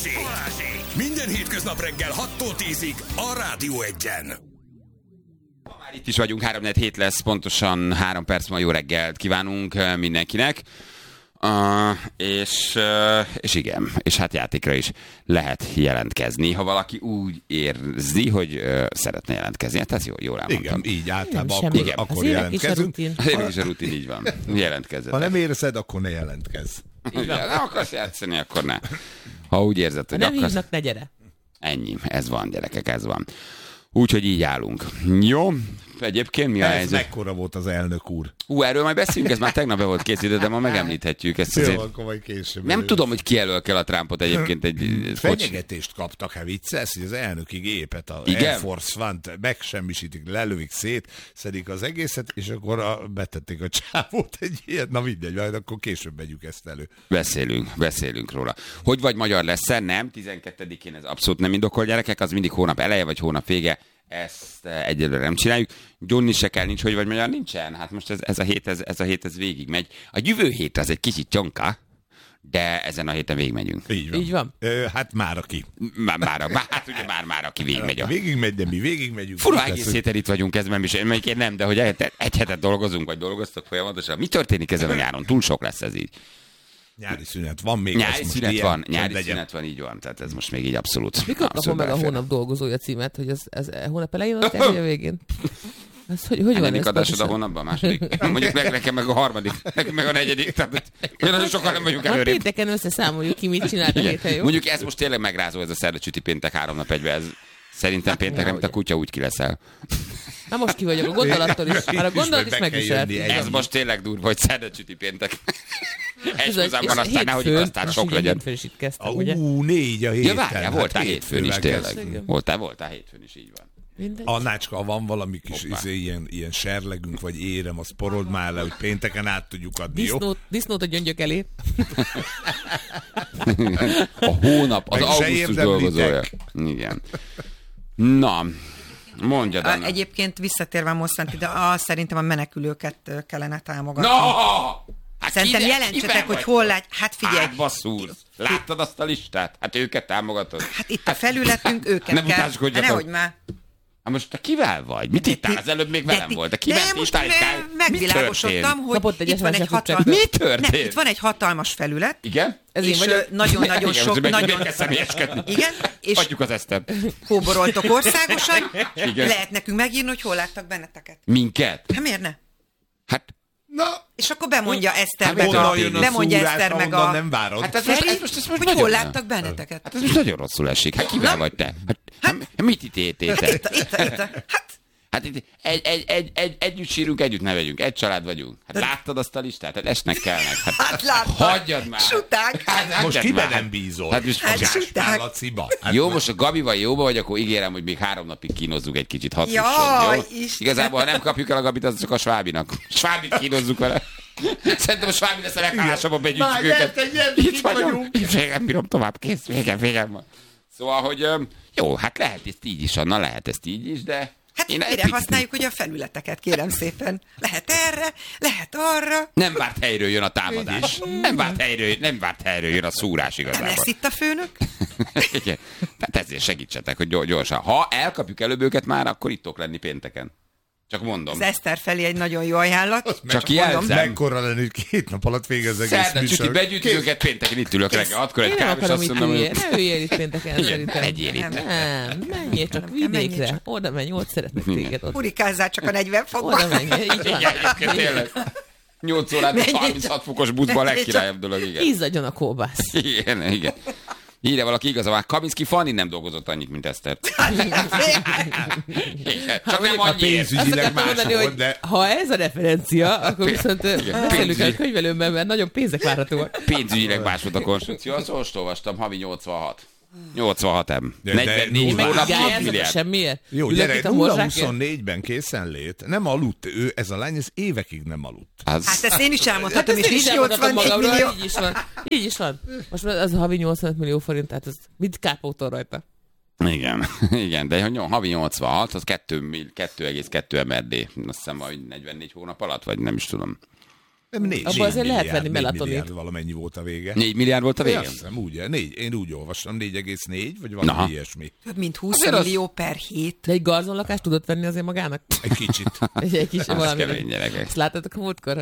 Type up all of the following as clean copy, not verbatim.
Minden hétköznap reggel 6-tól 10-ig a Rádió 1-en. Már itt is vagyunk, 3-4 lesz, pontosan 3 perc ma jó reggelt kívánunk mindenkinek. És igen, és hát játékra is lehet jelentkezni, ha valaki úgy érzi, hogy szeretne jelentkezni. Hát ez jól elmondtam. Igen, így általában akkor jelentkezünk. Az évek is a rutin, így van. Jelentkezzetek. Ha nem érzed, akkor ne jelentkezz. Igen, nem akarsz játszani, akkor ne. Ha úgy érzed, hogy nem akarsz... hívnak, ne gyere. Ennyi, ez van, gyerekek, ez van. Úgyhogy így állunk. Jó? Egyébként mi a helyzet? Mekkora volt az elnök úr? Erről majd beszélünk, ez már tegnap be volt készítve, de ma megemlíthetjük. Ezt azért... Jó, akkor majd később. Nem tudom, hogy ki elől kell a Trumpot egyébként egy... Fenyegetést kaptak, ha vicces, hogy az elnöki gépet, a Air Force One-t megsemmisítik, lelövik szét, szedik az egészet, és akkor betették a csávót egy ilyet. Na mindegy, majd akkor később megyük ezt elő. Beszélünk róla. Hogy vagy magyar lesz-e? Nem, 12-én ez abszolút nem indokol, gyerekek, az mindig hónap eleje vagy hónap vége. Ezt egyelőre nem csináljuk. Gyónni se kell, nincs, hogy vagy magyar, nincsen. Hát most ez a hét végig megy. A jövő hét az egy kicsit csonka, de ezen a héten végigmegyünk. Így van. Hát már aki. Hát ugye már aki végigmegy. Végigmegy, de mi végigmegyünk. Fura egész héten itt vagyunk, ez én nem, de hogy egy hetet dolgozunk, vagy dolgoztok folyamatosan. Mi történik ezen a nyáron? Túl sok lesz ez így. Nyári szünet van még. Nyári szünet van, így van. Tehát ez most még így abszolút. Mikor kapom meg a hónap dolgozója címet, hogy ez hónap elején vagy a végén? Ez hogy van ez? Adásod a hónapban, a második. Mondjuk nekem meg a harmadik, nekünk meg a negyedik. Tehát nagyon sokan nem vagyunk előrébb. Pénteken összeszámoljuk ki, mit csinált a héten, jó? Mondjuk ez most tényleg megrázó, ez a szerda csüti péntek 3 nap egybe. Ez szerintem péntek, nem, a kutya úgy ki leszel. Na most ki vagyok, a gondolattól is. Már a gondolat is megviselt. Ez most tényleg durva, hogy szerda csüti péntek. Egy hozzámban aztán nehogy itt aztán sok legyen. 4 a héten. Ja, várjál, voltál hétfőn is tényleg. Voltál hétfőn is, így van. Annácska, van valami kis ilyen serlegünk, vagy érem, az porold már le, hogy pénteken át tudjuk adni, jó? Disznót a gyöngyök elé. A hónap, az augusztus dolgozója. Igen. Na, mondjad, Anna. Egyébként visszatérve Mosszanti, de szerintem a menekülőket kellene támogatni. No! Hát szerintem jelentsetek, hogy hol lát. Hát figyelj. Hát basszúr. Láttad azt a listát? Hát őket támogatod. Hát itt a felületünk, őket nem kell. Nehogy már. Hát most te kivel vagy? Mit ittál? Az előbb még velem volt. De kivel ittál? Megvilágosodtam, hogy itt van egy hatalmas... Mi történt? Itt van egy hatalmas felület. Igen? És nagyon-nagyon sok... Igen? És adjuk az Esztert. Kóboroltok országosan. Lehet nekünk megírni, hogy hol láttak benneteket. Minket? Hát miért ne? Hát... És akkor bemondja Eszter meg a... Nem várod. Hát hogy hol láttak benneteket. Hát ez most nagyon rosszul esik. Hát kivel vagy te? Hát mit ítéltétek? Itt. Hát itt együtt sírunk, együtt nevetjünk. Egy család vagyunk. Hát láttad azt a listát? Hát esnek kellnek. Hát láttam. Hagyjad már. Suták. Most kiben nem bízol? Hát suták. Jó, most a Gabival jóba vagy, akkor ígérem, hogy még 3 napig kínozzuk egy kicsit. Igazából, ha nem kapjuk el a Gabit, az csak a Svábinak. Svábit kínozzuk vele. Szerintem a Svábi lesz a leghálásabb, begyűjtjük őket. Itt vagyunk. Végem bírom tovább, kész. Végem. Szóval, hogy jó, hát lehet ezt így is, Anna, lehet ezt így is, de... Hát mire használjuk ugye a felületeket, kérem szépen. Lehet erre, lehet arra. Nem várt helyről jön a támadás. Nem várt helyről jön a szúrás igazából. Nem lesz itt a főnök? Igen. Tehát ezért segítsetek, hogy gyorsan. Ha elkapjuk előbb őket már, akkor ittok lenni pénteken. Csak mondom. Az Eszter felé egy nagyon jó ajánlat. Csak jelzem. Mekkora lenni, hogy 2 nap alatt végez egész műsor. Szerdán csüti begyűjtjük őket, pénteken itt ülök reggel. 6-kor egy kávés, azt mondom, hogy... Ne üljél itt pénteken, szerintem. Egyél itt. Nem, menjél csak vidékre. Oda menj, ott szeretnek téged. Hurikázzál csak a 40 fokban. Oda menj, így van. Tényleg. 8 órát 36 fokos buszban a legkirályabb dolog, igen. Izzadjon a kóbász. Igen. Írja valaki igazából, Kaminski Fanni nem dolgozott annyit, mint Eszter. Csak nem annyiért. Pénzügyileg más volt, de... Ha ez a referencia, akkor viszont beszélünk el a könyvelőmben, mert nagyon pénzek várhatóak. Pénzügyileg más volt a konstrukció. Azt most olvastam, havi 86. 86M. 44 hónap, 2 milliárd. Semmiért? Jó, gyere, 0-24-ben készenlét. Nem aludt ő, ez a lány, ez évekig nem aludt. Hát ezt én is elmondhatom, és is 84 millió. Így is van. Most az a havi 85 millió forint, tehát ez mit kárpótol rajta? Igen, de havi 86, az 2,2 MRD. Azt hiszem, hogy 44 hónap alatt, vagy nem is tudom. Abban azért lehet venni melatonit. 4 milliárd valamennyi volt a vége. 4 milliárd volt a vége? Azt hiszem, én úgy olvastam, 4,4, vagy valami ilyesmi. Több mint 20 millió per hét. De egy garzonlakást tudott venni azért magának? Egy kicsit. egy kis valami. Kemény gyerekek. Ezt láttatok a múltkor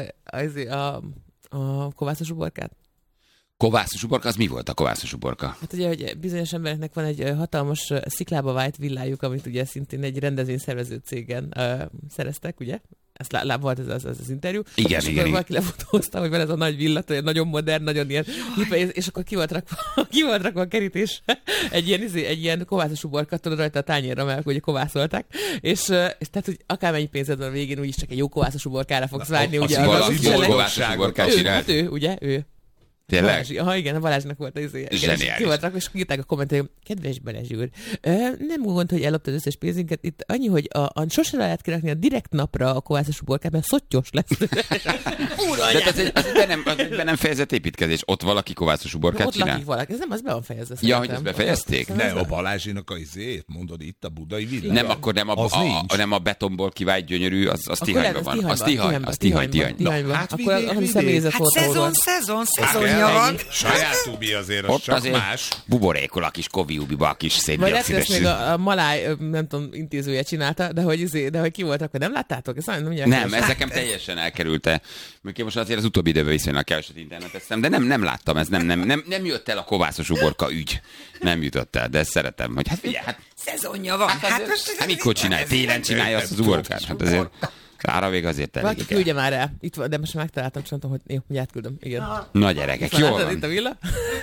a kovászos uborkát? Kovászos uborka, az mi volt a kovászos uborka? Hát ugye, hogy bizonyos embereknek van egy hatalmas sziklába vájt villájuk, amit ugye szintén egy rendezvényszervező cégen szereztek, ugye? Ezt volt ez az interjú. Igen, és igen. akkor valaki lefotózta, hogy van ez a nagy villa, nagyon modern, nagyon ilyen és akkor ki volt rakva a kerítés egy ilyen kovászos uborka, tudod, rajta a tányérra, mert ugye kovászolták, és tehát, hogy akármennyi pénzed van a végén, úgyis csak egy jó kovászos uborkára fogsz vágyni. Ugye, a kovászos uborkát csinált. Ő, ugye, ő. Tényleg? Igen, a Balázsnak volt az zseniális. Ki volt rakva, és írták a kommentet, kedves Balázs úr, nem gond, hogy ellopta az összes pénzünket, itt annyi, hogy sose lehet kirakni a direkt napra a kovászos uborkát, mert szottyos lesz. De ez nem fejezett építkezés. Ott valaki kovászos uborkát csinál? Ott lakik valaki, ez nem, az be van fejezve. Ja, hogy ezt befejezték? Ne, a Balázsinak a izét, mondod itt a budai villa. Nem, akkor nem a betonból kivált gyönyörű, az Tihanyban van. Az Tihany. Hát akkor személyzet volt. Szezonja van. Saját tubi azért, az ott csak azért más. Buborékol a kis koviubiba, a kis széndioxides. Vagy még a Maláj, nem tudom, intézője csinálta, de hogy ki volt, akkor nem láttátok? Nem, ez nekem teljesen elkerülte. Mert most azért az utóbbi időben viszonylag keveset interneteztem, de nem láttam, ez nem jött el a kovászos uborka ügy. Nem jutott el, de ezt szeretem, hogy hát figyelj, szezonja van. Hát mikor csinálja? Télen csinálja azt az uborkát? Hát azért ára vég azért elég. Valaki küldje már el. Itt van, de most már megtaláltam, csak hogy jó, hogy átküldöm. Igen. Na gyerekek, jól van. Itt a villa.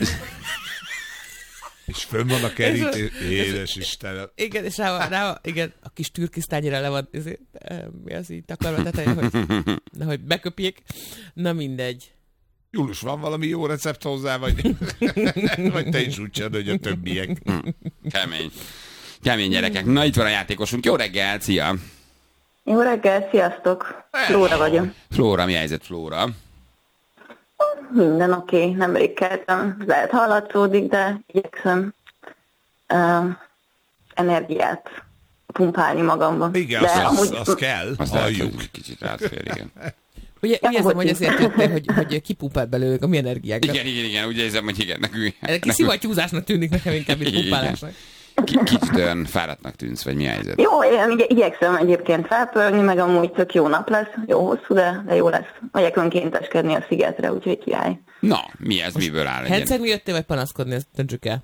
És fönn van a kerítés. Édes Istenem. Igen, és igen, a kis türkisztányira le van, mi az így takarva teteje, hogy beköpjék. Na mindegy. Július, van valami jó recept hozzá, vagy te is úgy csinálod, hogy a többiek. Kemény gyerekek. Na itt van a játékosunk. Jó reggel, szia! Jó reggel, sziasztok! Flóra vagyok. Flóra, mi helyzet, Flóra? Minden oké, nemrég keltem. Lehet hallatszódik, de igyekszem energiát pumpálni magamba. Igen, az kell, azt halljuk. Kicsit rátfér, igen. Ugye úgy érzem, hogy ezért jöttél, hogy kipumpált belőlük a mi energiákat. Igen, úgy érzem, hogy igen, nekünk. Kis szivattyúzásnak tűnik nekem inkább, mint pumpálásnak. Kicsit olyan fáradtnak tűnsz, vagy mi a helyzet? Jó, én igyekszem egyébként felpörni, meg amúgy tök jó nap lesz, jó hosszú, de jó lesz. Megyek önkénteskedni a szigetre, úgyhogy király. Na, mi ez, miből áll? Hencegni jöttél, vagy panaszkodni, ezt döntsük el.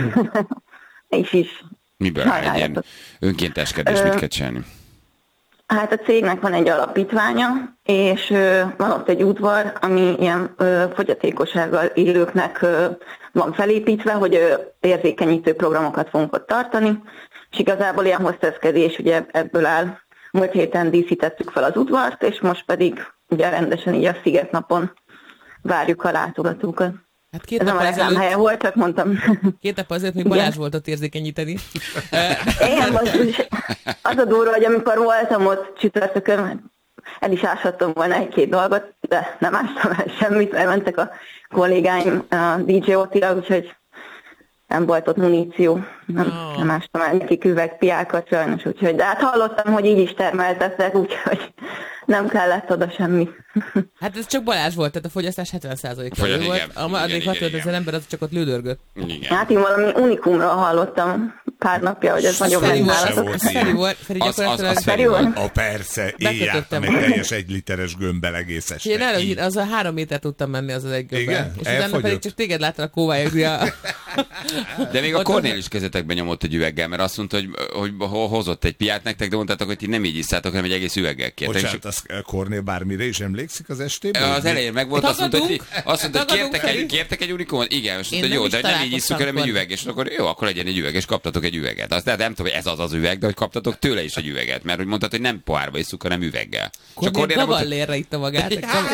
is. Miből áll egy ilyen önkénteskedés, mit kell csinálni? Hát a cégnek van egy alapítványa, és van ott egy udvar, ami ilyen fogyatékossággal élőknek van felépítve, hogy érzékenyítő programokat fogunk ott tartani, és igazából ilyen hosteszkedés ugye ebből áll. Múlt héten díszítettük fel az udvart, és most pedig ugye rendesen így a szigetnapon várjuk a látogatókat. Hát ez a reklámhelye volt, csak mondtam. 2 nap azért még Balázs volt ott érzékenyíteni. Igen, az a durva, hogy amikor voltam ott csütörtökön, el is áshattam volna 1-2 dolgot, de nem ástam el semmit, mert mentek a kollégáim a DJ Ottira, úgyhogy nem volt ott muníció. Nem ástam el nekik üvegpiákat sajnos, úgyhogy, de hát hallottam, hogy így is termeltettek, úgyhogy nem kellett oda semmi. Hát ez csak Balázs volt, tehát a fogyasztás 70%-a volt. Addig 65 000 ember az csak csak ott lődörgött. Hát én valami unikumról hallottam pár napja, hogy ez nagyon megnálatok. Feri volt. Persze, éjjel meg teljes 1 literes gömbbel egész este. Én előtt, az a 3 méter tudtam menni az egy gömbben. És utána pedig csak téged láttal a kóvályokra. De még a Kornél is kezetekben nyomott egy üveggel, mert azt mondta, hogy hozott egy piát nektek, de mondtátok, hogy ti nem így iszátok, hanem egy egész üveggel kértek. Bocsánat, az Kornél bármire is emlékszik az estében? Az elején meg volt, azt mondta, hogy kértek egy unikumot? Igen, most mondta, jó, de nem így isszuk, hanem egy üveg, és akkor jó, akkor legyen egy üveg, és kaptatok egy üveget. Azt nem tudom, hogy ez az üveg, de hogy kaptatok tőle is egy üveget, mert hogy mondtad, hogy nem pohárba isszuk, hanem üveggel. Kornél Gavallérre itta magát.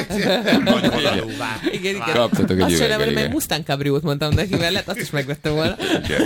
Igen. Kaptatok egy üveggel. Azt sem, Mustang Cabriót mondtam neki mellett, azt is megvettem volna.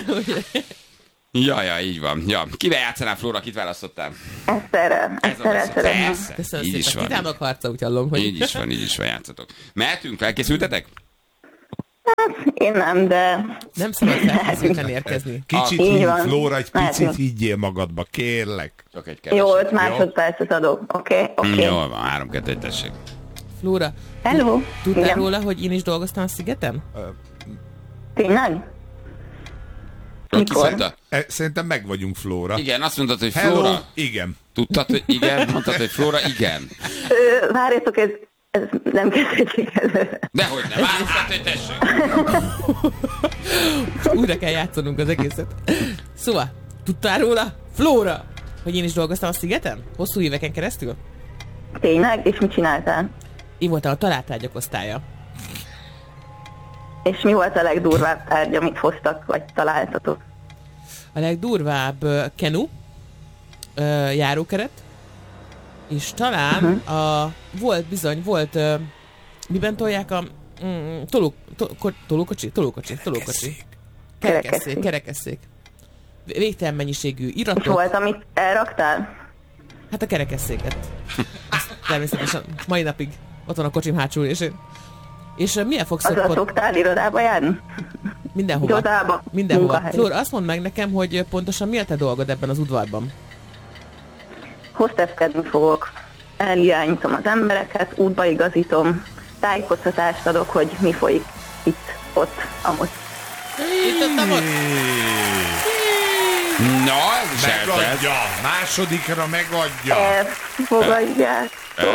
Ja, így van. Ja. Kivel játszanál, Flóra, kit választottál? Eszterrel szeretném. Persze, így is van. Kitámnak harca, úgy hallom, hogy... Így is van, játszatok. Mehetünk? Felkészültetek? Hát, én nem, de... Nem szabad felkészülten érkezni. Kicsit higgy, Flóra, egy picit higgyél magadba, kérlek. Csak egy keveset. Jó, 5 másodpercet adok, oké? Jól van, 3-2-1, tessék. Flóra. Hello. Tudtál róla, hogy én is dolgoztam a szigeten? Tényleg? Mikor? Szerintem meg vagyunk, Flóra. Igen, azt mondtad, hogy Hello. Flóra. Igen. Tudtad, hogy igen? Mondtad, hogy Flóra, igen. Várjatok, ez nem kezdődik előre. Dehogy nem, várjunk, hogy tessék. Újra kell játszanunk az egészet. Szóval, tudtál róla, Flóra, hogy én is dolgoztam a szigeten? Hosszú éveken keresztül? Tényleg? És mit csináltál? Én voltam a találtárgyak osztálya. És mi volt a legdurvább tárgy, amit hoztak, vagy találtatok? A legdurvább kenu, járókeret, és talán volt, miben tolják a tolókocsi. Kerekesszék. Végtelen mennyiségű iratok. És volt, amit elraktál? Hát a kerekesszéket. Azt természetesen mai napig ott van a kocsim hátsó ülésén. És milyen fogsz... Azzal szoktál irodába járni? Mindenhova. Irodába? Mindenhova. Flóra, azt mondd meg nekem, hogy pontosan mi a te dolgod ebben az udvarban? Hostesskedni fogok. Elirányítom az embereket, útba igazítom, tájékoztatást adok, hogy mi folyik itt, ott, amott. Na, ez is megadja. Másodikra megadja. Fogadják.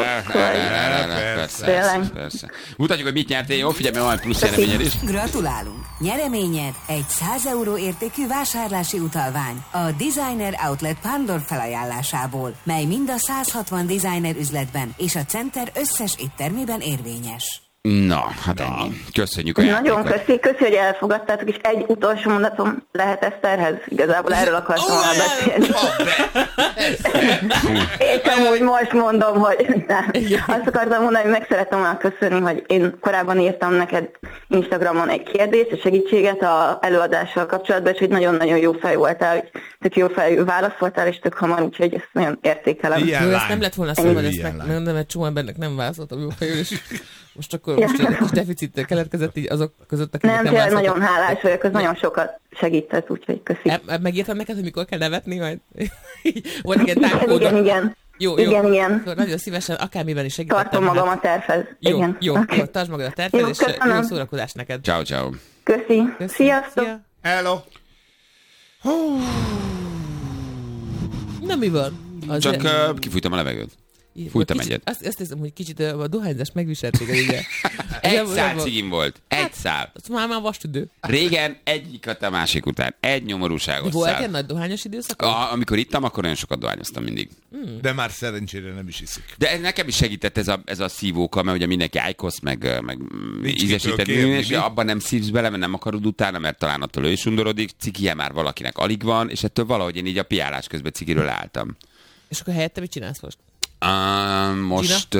Persze. Mutatjuk, hogy mit nyertél. Jó, figyelj, mert van plusz nyereményed is. Gratulálunk! Nyereményed egy 100 euró értékű vásárlási utalvány a Designer Outlet Pándor felajánlásából, mely mind a 160 designer üzletben és a Center összes éttermében érvényes. Na, hát ennyi. Köszönjük a játékot. Nagyon köszi, hogy elfogadtátok, és egy utolsó mondatom lehet Eszterhez. Igazából erről akartam volna beszélni. Éppen úgy most mondom, hogy nem. Azt akartam mondani, hogy meg szerettem volna köszönni, hogy én korábban írtam neked Instagramon egy kérdést, a segítséget az előadással kapcsolatban, és hogy nagyon-nagyon jó fej voltál, hogy tök jó fejű válaszoltál, és tök hamar, úgyhogy ezt nagyon értékelem. Ezt nem lett volna szabad, ezt megmondom, mert csomó embernek nem válaszoltam jó fejű, és most akkor most egy kis deficit keletkezett így azok között, akik nem tényleg nagyon hálás vagyok, az nagyon sokat segített, úgyhogy köszi. Megírtam neked, hogy mikor kell nevetni majd? Volt egy ilyen támkódon. Igen. Jó. Igen. Nagyon szívesen, akármiben is segítettem. Tartom magam a tervhez. Jó, tartsd magad a tervhez, és jó szórakozást neked. Ciao. Köszi. Sziasztok. Hello. Na mi van? Csak kifújtam a levegőt. Fújtam egyet. Azt hiszem, hogy kicsit a dohányzás megviseltséged, ugye? Egy szál cigim volt. Egy szál. Az már vastüdő. Régen egyiket a másik után. Egy nyomorúságos szál. Volt egy nagy dohányos időszak? Amikor ittam, akkor nagyon sokat dohányoztam mindig. De már szerencsére nem is iszik. De nekem is segített ez a szívóka, mert ugye mindenki ájkosz, meg ízesített műn, és abban nem szívsz bele, mert nem akarod utána, mert talán attól ő is undorodik. Cikije már valakinek alig van, és ettől valahogy én így a piálás közben cikiről álltam. És akkor helyette mit csinálsz most? Most...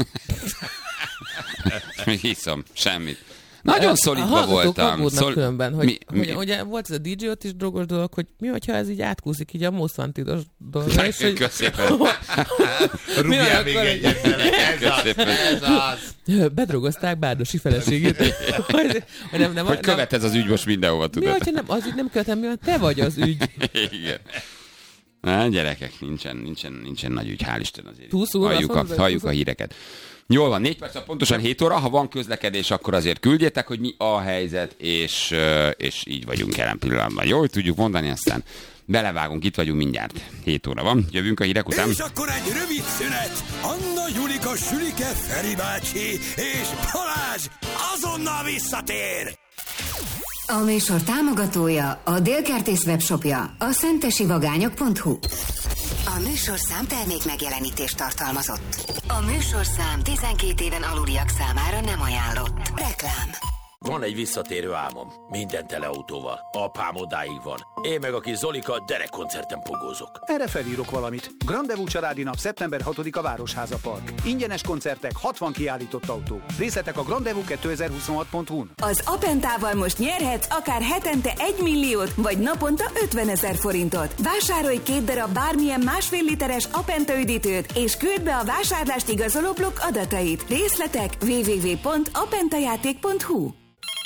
hiszom, semmit. Nagyon szolidba voltam. Különben, hogy ugye volt ez a DJ ott is drogos dolog, hogy mi, hogyha ez így átkúszik így a Most Wanted-os dolga. Köszönöm. Rúgjál még egyet. Ez az. Bedrogozták Bárdosi feleségét. Hogy követ ez az ügy most mindenhova, tudod. Mi, hogyha az ügy nem követem, mi, te vagy az ügy. Igen. Na, gyerekek, nincsen nagy ügy, hál' Isten azért. Halljuk a híreket. Jól van, 4 perc, pontosan 7 óra, ha van közlekedés, akkor azért küldjétek, hogy mi a helyzet, és így vagyunk jelen pillanatban. Jó, hogy tudjuk mondani, aztán belevágunk, itt vagyunk mindjárt. 7 óra van, jövünk a hírek után. És akkor egy rövid szünet. Anna, Julika, Sülike, Feri bácsi és Balázs azonnal visszatér. A műsor támogatója a Délkertész webshopja, a szentesivagányok.hu. A műsorszám termék megjelenítést tartalmazott. A műsorszám 12 éven aluliak számára nem ajánlott. Reklám. Van egy visszatérő álmom. Minden tele autóval. Apám odáig van. Én meg a kis Zolika derekkoncerten pogózok. Erre felírok valamit. Grandevú családi nap szeptember 6-a Városháza Park. Ingyenes koncertek, 60 kiállított autó. Részletek a grandevú2026.hu-n. Az Apentával most nyerhetsz akár hetente 1 milliót, vagy naponta 50 000 forintot. Vásárolj 2 darab bármilyen 1,5 literes Apenta üdítőt, és küld be a vásárlást igazoló blokk adatait. Részletek www.apentajáték.hu.